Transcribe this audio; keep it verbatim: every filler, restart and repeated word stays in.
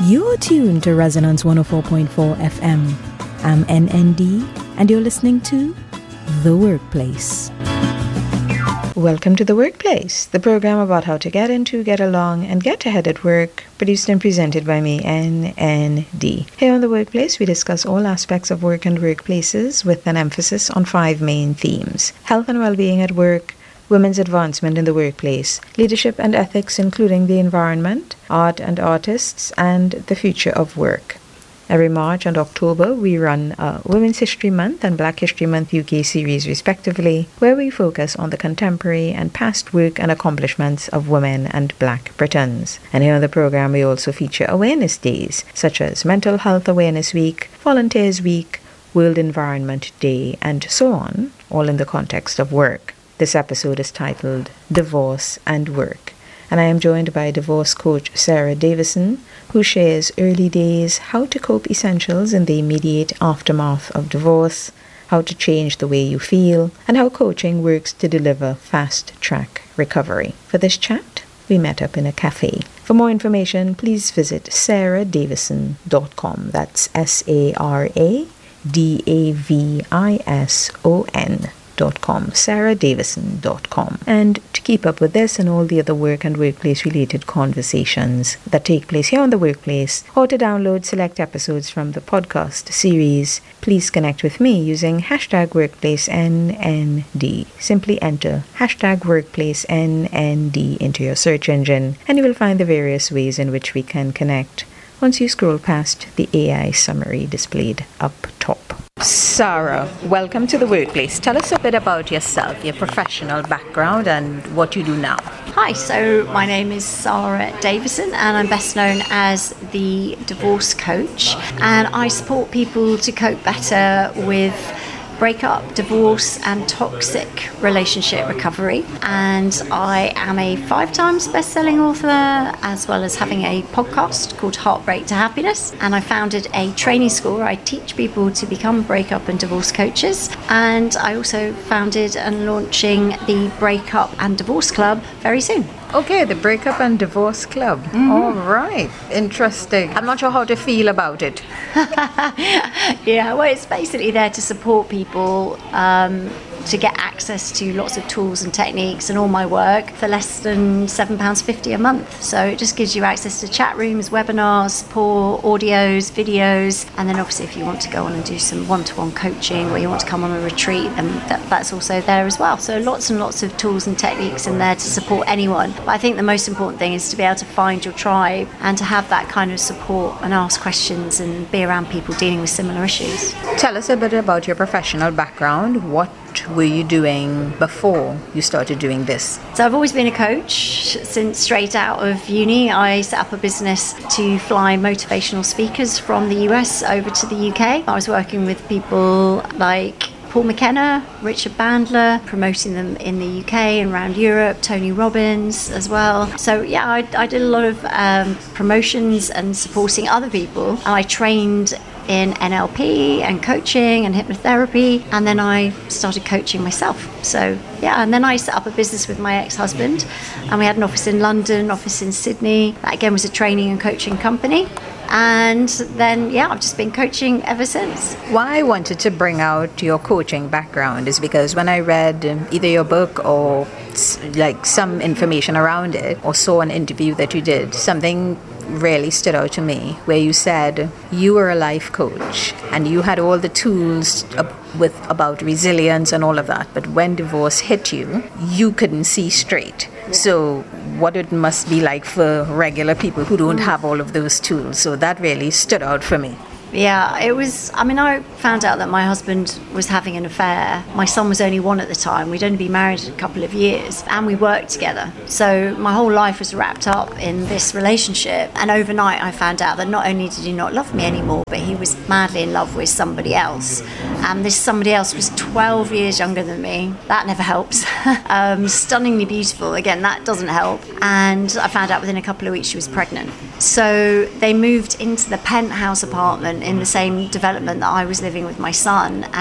You're tuned to Resonance one oh four point four F M. I'm N N D, and you're listening to The Workplace. Welcome to The Workplace, the program about how to get into, get along, and get ahead at work, produced and presented by me, N N D. Here on The Workplace, we discuss all aspects of work and workplaces with an emphasis on five main themes: health and well-being at work, women's advancement in the workplace, leadership and ethics including the environment, art and artists, and the future of work. Every March and October, we run a Women's History Month and Black History Month U K series respectively, where we focus on the contemporary and past work and accomplishments of women and Black Britons. And here on the program, we also feature awareness days, such as Mental Health Awareness Week, Volunteers Week, World Environment Day, and so on, all in the context of work. This episode is titled Divorce and Work, and I am joined by divorce coach Sarah Davison, who shares early days, how to cope essentials in the immediate aftermath of divorce, how to change the way you feel, and how coaching works to deliver fast-track recovery. For this chat, we met up in a cafe. For more information, please visit sarah davison dot com. That's S A R A D A V I S O N. Dot com, sarah davison dot com. And to keep up with this and all the other work and workplace related conversations that take place here on The Workplace, or to download select episodes from the podcast series, please connect with me using hashtag workplace N N D. Simply enter hashtag workplace N N D into your search engine and you will find the various ways in which we can connect once you scroll past the A I summary displayed up top. Sarah, welcome to The Workplace. Tell us a bit about yourself, your professional background, and what you do now. Hi, so my name is Sarah Davison and I'm best known as the divorce coach, and I support people to cope better with breakup, divorce and toxic relationship recovery. And I am a five times best-selling author, as well as having a podcast called Heartbreak to Happiness. And I founded a training school where I teach people to become breakup and divorce coaches. And I also founded and launching the Breakup and Divorce Club very soon. Okay, the Breakup and Divorce Club. Mm-hmm. All right. Interesting. I'm not sure how to feel about it. Yeah, well, it's basically there to support people um, to get access to lots of tools and techniques and all my work for less than seven pounds fifty a month. So it just gives you access to chat rooms, webinars, support, audios, videos, and then obviously if you want to go on and do some one-to-one coaching or you want to come on a retreat, then that, that's also there as well. So lots and lots of tools and techniques in there to support anyone. But I think the most important thing is to be able to find your tribe and to have that kind of support and ask questions and be around people dealing with similar issues. Tell us a bit about your professional background. What were you doing before you started doing this? So I've always been a coach since straight out of uni. I set up a business to fly motivational speakers from the U S over to the U K. I was working with people like Paul McKenna, Richard Bandler, promoting them in the U K and around Europe, Tony Robbins as well. So yeah, I, I did a lot of um, promotions and supporting other people. And I trained in N L P and coaching and hypnotherapy, and then I started coaching myself. So yeah, and then I set up a business with my ex-husband, and we had an office in London, office in Sydney. That again was a training and coaching company. And then, yeah, I've just been coaching ever since. Why I wanted to bring out your coaching background is because when I read um, either your book or like some information around it, or saw an interview that you did, something really stood out to me where you said you were a life coach and you had all the tools ab- with about resilience and all of that, but when divorce hit you, you couldn't see straight. So what it must be like for regular people who don't have all of those tools. So that really stood out for me. Yeah, it was, I mean, I found out that my husband was having an affair. My son was only one at the time. We'd only been married a couple of years and we worked together. So my whole life was wrapped up in this relationship. And overnight I found out that not only did he not love me anymore, but he was madly in love with somebody else. And this somebody else was twelve years younger than me. That never helps. um, stunningly beautiful. Again, that doesn't help. And I found out within a couple of weeks she was pregnant. So they moved into the penthouse apartment in the same development that I was living with my son.